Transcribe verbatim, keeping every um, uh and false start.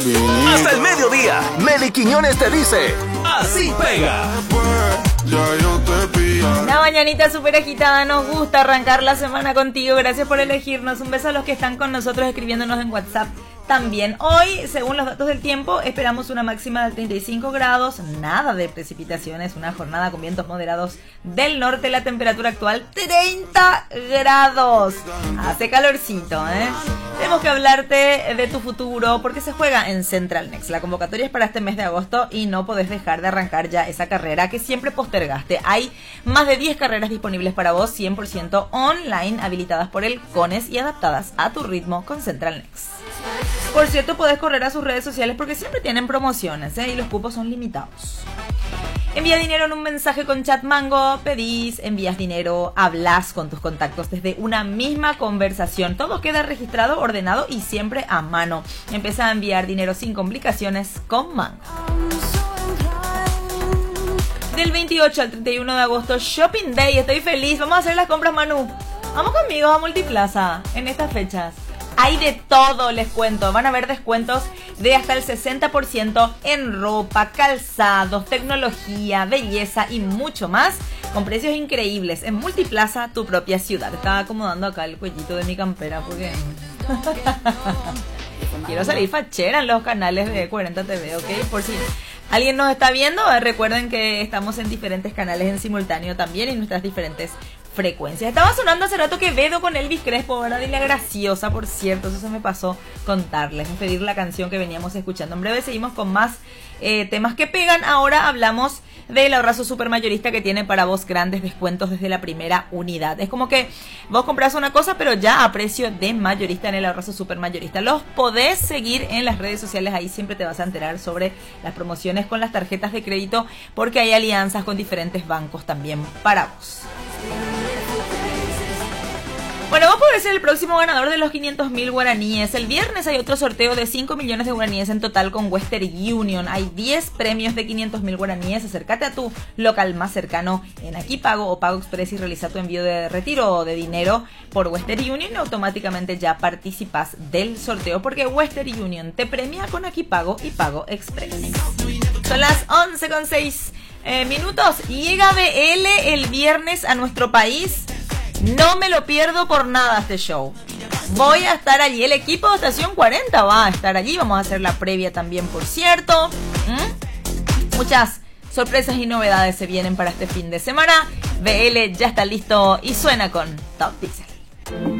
Hasta el mediodía, Meli Quiñones te dice, así pega. Una mañanita súper agitada, nos gusta arrancar la semana contigo, gracias por elegirnos, un beso a los que están con nosotros escribiéndonos en WhatsApp también. Hoy, según los datos del tiempo, esperamos una máxima de treinta y cinco grados, nada de precipitaciones, una jornada con vientos moderados del norte, la temperatura actual treinta grados, hace calorcito, ¿eh? Tenemos que hablarte de tu futuro porque se juega en Central Next. La convocatoria es para este mes de agosto y no podés dejar de arrancar ya esa carrera que siempre postergaste. Hay más de diez carreras disponibles para vos, cien por ciento online, habilitadas por el CONES y adaptadas a tu ritmo con Central Next. Por cierto, podés correr a sus redes sociales porque siempre tienen promociones, ¿eh? Y los cupos son limitados. Envía dinero en un mensaje con Chat Mango, pedís, envías dinero, hablas con tus contactos desde una misma conversación. Todo queda registrado, ordenado y siempre a mano. Empieza a enviar dinero sin complicaciones con Mango. Del veintiocho al treinta y uno de agosto, Shopping Day. Estoy feliz. Vamos a hacer las compras, Manu. Vamos conmigo a Multiplaza en estas fechas. Hay de todo, les cuento. Van a haber descuentos de hasta el sesenta por ciento en ropa, calzados, tecnología, belleza y mucho más, con precios increíbles en Multiplaza, tu propia ciudad. Estaba acomodando acá el cuellito de mi campera porque quiero salir fachera en los canales de cuarenta T V, ¿ok? Por si alguien nos está viendo, recuerden que estamos en diferentes canales en simultáneo también y nuestras diferentes frecuencias. Estaba sonando hace rato Quevedo con Elvis Crespo, ¿verdad? Y la graciosa, por cierto, eso se me pasó contarles, pedir la canción que veníamos escuchando. En breve seguimos con más eh, temas que pegan. Ahora hablamos del ahorrazo supermayorista que tiene para vos grandes descuentos desde la primera unidad. Es como que vos compras una cosa, pero ya a precio de mayorista en el ahorrazo supermayorista. Los podés seguir en las redes sociales, ahí siempre te vas a enterar sobre las promociones con las tarjetas de crédito, porque hay alianzas con diferentes bancos también para vos. Bueno, vos podés ser el próximo ganador de los quinientos mil guaraníes. El viernes hay otro sorteo de cinco millones de guaraníes en total con Western Union. Hay diez premios de quinientos mil guaraníes. Acércate a tu local más cercano en Aquipago o Pago Express y realiza tu envío de retiro de dinero por Western Union y automáticamente ya participas del sorteo porque Western Union te premia con Aquipago y Pago Express. Son las once con seis eh, minutos. Llega B L el viernes a nuestro país. No me lo pierdo por nada este show. Voy a estar allí. El equipo de Estación cuarenta va a estar allí. Vamos a hacer la previa también, por cierto. ¿Mm? Muchas sorpresas y novedades se vienen para este fin de semana. B L ya está listo y suena con Top Diesel.